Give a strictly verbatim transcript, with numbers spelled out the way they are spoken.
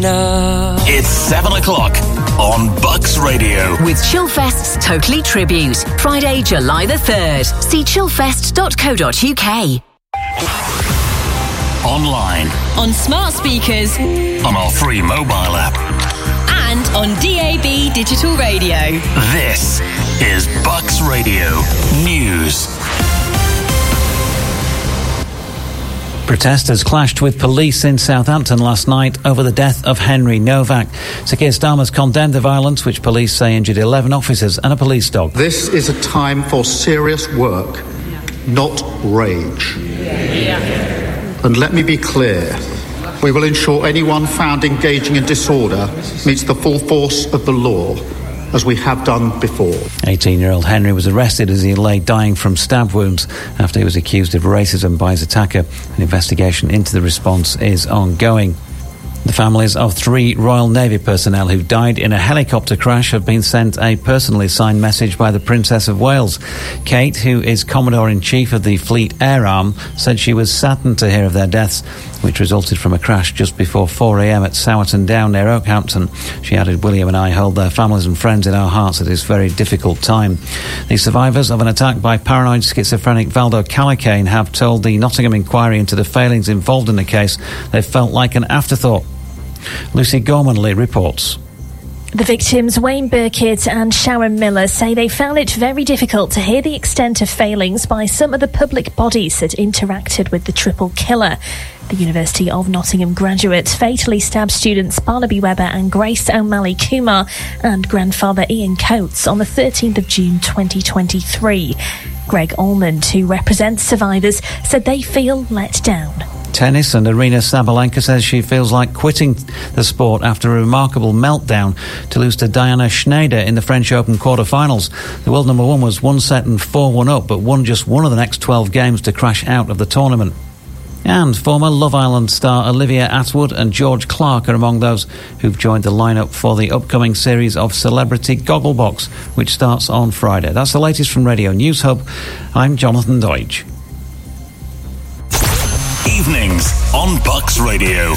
enough. It's seven o'clock on Bucks Radio. With Chillfest's Totally Tribute. Friday, July the third. See chillfest dot co dot uk. Online. On smart speakers. On our free mobile app. And on D A B digital radio. This is Bucks Radio News. Protesters clashed with police in Southampton last night over the death of Henry Novak. Sir Keir Starmer's condemned the violence, which police say injured eleven officers and a police dog. This is a time for serious work, not rage. Yeah. And let me be clear. We will ensure anyone found engaging in disorder meets the full force of the law, as we have done before. eighteen-year-old Henry was arrested as he lay dying from stab wounds after he was accused of racism by his attacker. An investigation into the response is ongoing. The families of three Royal Navy personnel who died in a helicopter crash have been sent a personally signed message by the Princess of Wales. Kate, who is Commodore-in-Chief of the Fleet Air Arm, said she was saddened to hear of their deaths, which resulted from a crash just before four a.m. at Sowerton Down near Oakhampton. She added, "William and I hold their families and friends in our hearts at this very difficult time." The survivors of an attack by paranoid schizophrenic Valdo Calacane have told the Nottingham inquiry into the failings involved in the case they felt like an afterthought. Lucy Gormanley reports. The victims, Wayne Burkitt and Sharon Miller, say they found it very difficult to hear the extent of failings by some of the public bodies that interacted with the triple killer. The University of Nottingham graduate fatally stabbed students Barnaby Webber and Grace O'Malley Kumar and grandfather Ian Coates on the thirteenth of June twenty twenty-three. Greg Almond, who represents survivors, said they feel let down. Tennis, and Arina Sabalenka says she feels like quitting the sport after a remarkable meltdown to lose to Diana Schneider in the French Open quarter-finals. The world number one was one set and four one up, but won just one of the next twelve games to crash out of the tournament. And former Love Island star Olivia Atwood and George Clark are among those who've joined the lineup for the upcoming series of Celebrity Gogglebox, which starts on Friday. That's the latest from Radio News Hub. I'm Jonathan Deutsch. Evenings on Bucks Radio.